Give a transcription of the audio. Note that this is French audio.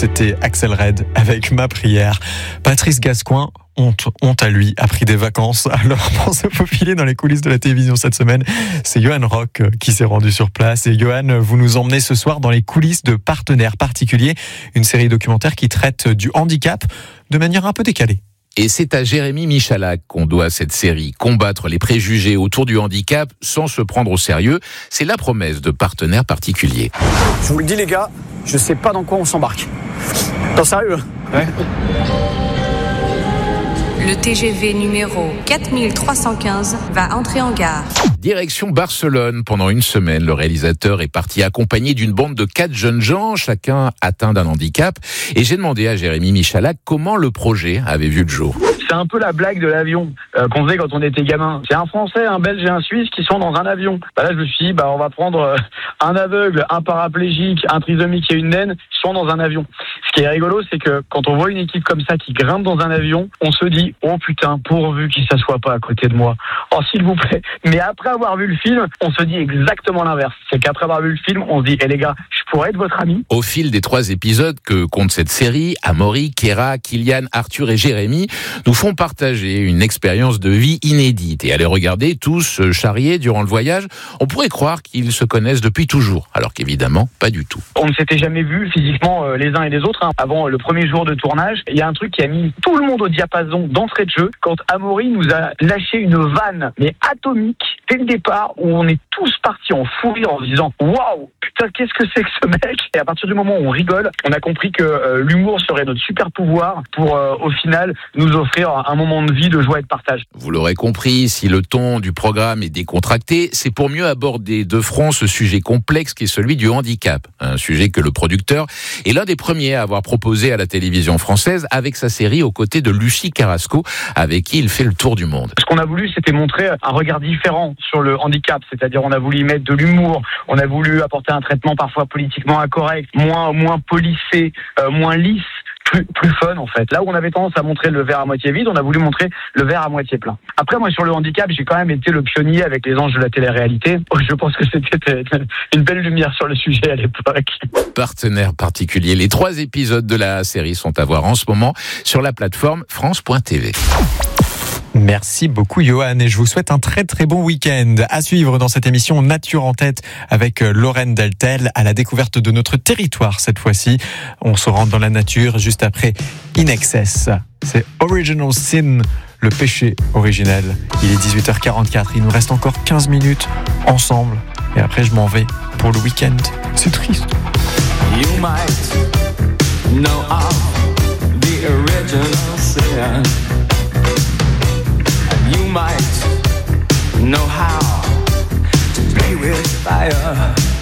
c'était Axel Red avec Ma prière. Patrice Gascoin, honte à lui, a pris des vacances. Alors pour se faufiler dans les coulisses de la télévision cette semaine, c'est Johan Rock qui s'est rendu sur place. Et Johan, vous nous emmenez ce soir dans les coulisses de Partenaires particuliers, une série documentaire qui traite du handicap de manière un peu décalée. Et c'est à Jérémy Michalak qu'on doit cette série. Combattre les préjugés autour du handicap sans se prendre au sérieux, c'est la promesse de Partenaires particuliers. Je vous le dis les gars, je sais pas dans quoi on s'embarque. T'en sérieux? Ouais. Le TGV numéro 4315 va entrer en gare. Direction Barcelone. Pendant une semaine, le réalisateur est parti accompagné d'une bande de 4 jeunes gens, chacun atteint d'un handicap. Et j'ai demandé à Jérémy Michalak comment le projet avait vu le jour. C'est un peu la blague de l'avion qu'on faisait quand on était gamin. C'est un Français, un Belge et un Suisse qui sont dans un avion. Là, je me suis dit, on va prendre un aveugle, un paraplégique, un trisomique et une naine, qui sont dans un avion. Ce qui est rigolo, c'est que quand on voit une équipe comme ça qui grimpe dans un avion, on se dit, oh putain, pourvu qu'il ne s'assoie pas à côté de moi. Oh, s'il vous plaît. Mais après avoir vu le film, on se dit exactement l'inverse. C'est qu'après avoir vu le film, on se dit, les gars, je pourrais être votre ami. Au fil des 3 épisodes que compte cette série, Amaury, Kéra, Kylian, Arthur et Jérémy nous font partager une expérience de vie inédite et à les regarder tous charriés durant le voyage, on pourrait croire qu'ils se connaissent depuis toujours, alors qu'évidemment, pas du tout. On ne s'était jamais vus physiquement les uns et les autres. Avant le premier jour de tournage, il y a un truc qui a mis tout le monde au diapason d'entrée de jeu, quand Amaury nous a lâché une vanne, mais atomique, dès le départ, où on est tous partis en fou rire en se disant « Waouh, putain, qu'est-ce que c'est que ce mec ?» Et à partir du moment où on rigole, on a compris que l'humour serait notre super pouvoir pour, au final, nous offrir un moment de vie, de joie et de partage. Vous l'aurez compris, si le ton du programme est décontracté, c'est pour mieux aborder de front ce sujet complexe qui est celui du handicap. Un sujet que le producteur est l'un des premiers à avoir proposé à la télévision française avec sa série aux côtés de Lucie Carrasco, avec qui il fait le tour du monde. Ce qu'on a voulu, c'était montrer un regard différent sur le handicap, c'est-à-dire on a voulu y mettre de l'humour, on a voulu apporter un traitement parfois politiquement incorrect, moins policé, moins lisse, plus fun en fait. Là où on avait tendance à montrer le verre à moitié vide, on a voulu montrer le verre à moitié plein. Après moi sur le handicap, j'ai quand même été le pionnier avec les anges de la télé-réalité. Je pense que c'était une belle lumière sur le sujet à l'époque. Partenaires particuliers. Les 3 épisodes de la série sont à voir en ce moment sur la plateforme France.tv. Merci beaucoup Johan et je vous souhaite un très très bon week-end. À suivre dans cette émission Nature en tête avec Lorraine Deltel à la découverte de notre territoire cette fois-ci. On se rend dans la nature juste après In Excess. C'est Original Sin, le péché originel. Il est 18h44, il nous reste encore 15 minutes ensemble et après je m'en vais pour le week-end. C'est triste. You might know of the original sin. You might know how to play with fire.